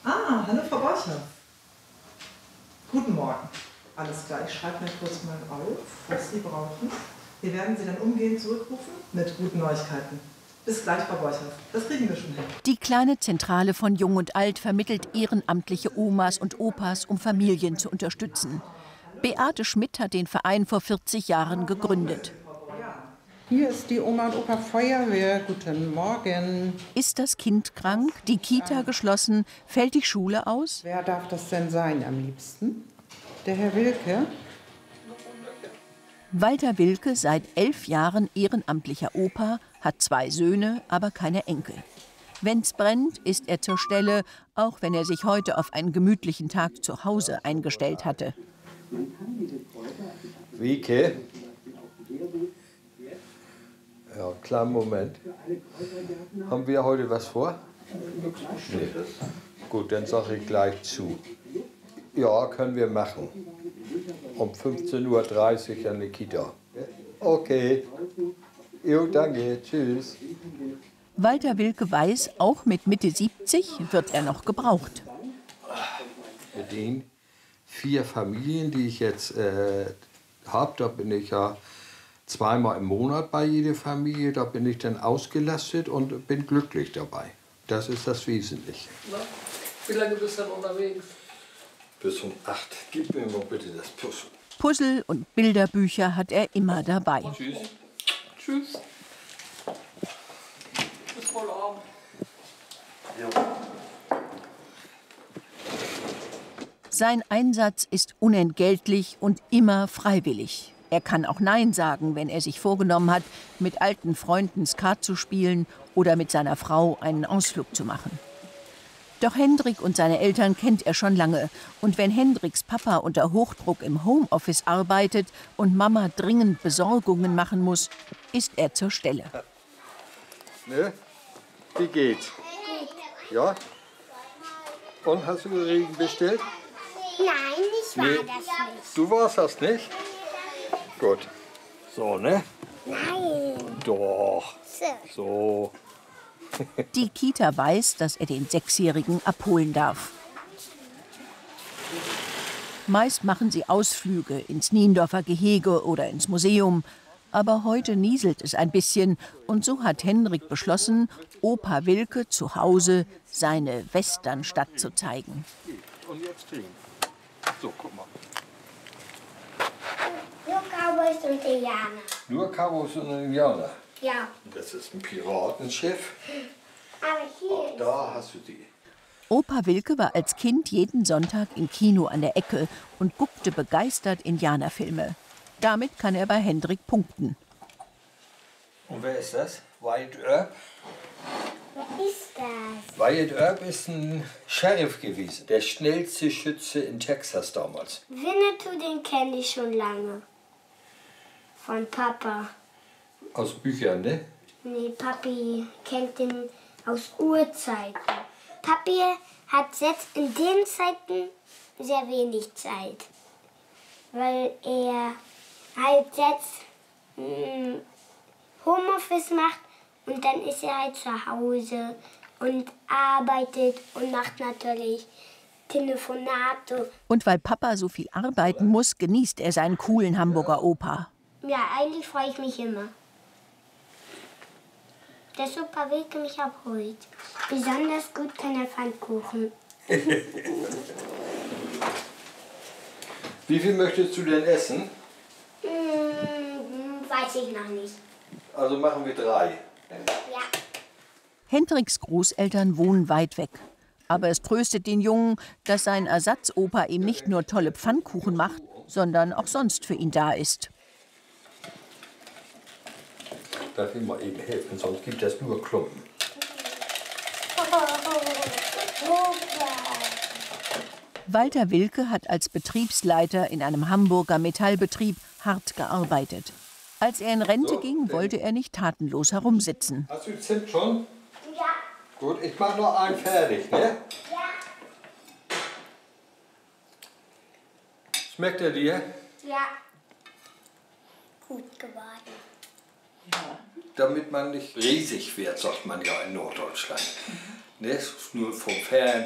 Ah, hallo Frau Borcher. Guten Morgen. Alles klar, ich schreibe mir kurz mal auf, was Sie brauchen. Wir werden Sie dann umgehend zurückrufen mit guten Neuigkeiten. Bis gleich, Frau Borcher. Das kriegen wir schon hin. Die kleine Zentrale von Jung und Alt vermittelt ehrenamtliche Omas und Opas, um Familien zu unterstützen. Beate Schmidt hat den Verein vor 40 Jahren gegründet. Hier ist die Oma und Opa Feuerwehr. Guten Morgen. Ist das Kind krank, die Kita geschlossen, fällt die Schule aus? Wer darf das denn sein am liebsten? Der Herr Wilke? Walter Wilke, seit 11 Jahren ehrenamtlicher Opa, hat 2 Söhne, aber keine Enkel. Wenn's brennt, ist er zur Stelle, auch wenn er sich heute auf einen gemütlichen Tag zu Hause eingestellt hatte. Wilke? Ja, kleinen Moment. Haben wir heute was vor? Nee. Gut, dann sage ich gleich zu. Ja, können wir machen. Um 15:30 Uhr an der Kita. Okay. Jo, danke. Tschüss. Walter Wilke weiß, auch mit Mitte 70 wird er noch gebraucht. Mit den 4 Familien, die ich jetzt habe, da bin ich ja zweimal im Monat bei jeder Familie. Da bin ich dann ausgelastet und bin glücklich dabei. Das ist das Wesentliche. Na, wie lange bist du dann unterwegs? Bis um 8. Gib mir mal bitte das Puzzle. Puzzle und Bilderbücher hat er immer dabei. Tschüss. Tschüss. Bis wohl Abend. Sein Einsatz ist unentgeltlich und immer freiwillig. Er kann auch Nein sagen, wenn er sich vorgenommen hat, mit alten Freunden Skat zu spielen oder mit seiner Frau einen Ausflug zu machen. Doch Hendrik und seine Eltern kennt er schon lange. Und wenn Hendriks Papa unter Hochdruck im Homeoffice arbeitet und Mama dringend Besorgungen machen muss, ist er zur Stelle. Ne? Wie geht's? Ja? Und hast du Regen bestellt? Nein, ich war das nicht. Du warst das nicht? Gut. So, ne? Nein. Doch. So. Die Kita weiß, dass er den 6-Jährigen abholen darf. Meist machen sie Ausflüge ins Niendorfer Gehege oder ins Museum. Aber heute nieselt es ein bisschen und so hat Hendrik beschlossen, Opa Wilke zu Hause seine Westernstadt zu zeigen. Und jetzt trinken. So, guck mal. Nur Cowboys und Indianer. Nur Cowboys und Indianer. Ja. Das ist ein Piratenschiff. Aber hier ist... Da hast du die. Opa Wilke war als Kind jeden Sonntag im Kino an der Ecke und guckte begeistert Indianerfilme. Damit kann er bei Hendrik punkten. Und wer ist das? Wyatt Earp? Wer ist das? Wyatt Earp ist ein Sheriff gewesen. Der schnellste Schütze in Texas damals. Winnetou, den kenne ich schon lange. Von Papa. Aus Büchern, ne? Nee, Papi kennt den aus Urzeiten. Papi hat jetzt in den Zeiten sehr wenig Zeit. Weil er halt jetzt Homeoffice macht und dann ist er halt zu Hause und arbeitet und macht natürlich Telefonate. Und weil Papa so viel arbeiten muss, genießt er seinen coolen Hamburger Opa. Ja, eigentlich freue ich mich immer. Der Opa Wilke mich abholt. Besonders gut kann er Pfannkuchen. Wie viel möchtest du denn essen? Weiß ich noch nicht. Also machen wir 3. Ja. Hendriks Großeltern wohnen weit weg. Aber es tröstet den Jungen, dass sein Ersatzopa ihm nicht nur tolle Pfannkuchen macht, sondern auch sonst für ihn da ist. Darf ich mal eben helfen, sonst gibt es nur Klumpen. Walter Wilke hat als Betriebsleiter in einem Hamburger Metallbetrieb hart gearbeitet. Als er in Rente ging, wollte er nicht tatenlos herumsitzen. Hast du Zimt schon? Ja. Gut, ich mach noch einen fertig, ne? Ja. Schmeckt er dir? Ja. Gut geworden. Damit man nicht riesig wird, sagt man ja in Norddeutschland. Ne, nur vom Fernsehen.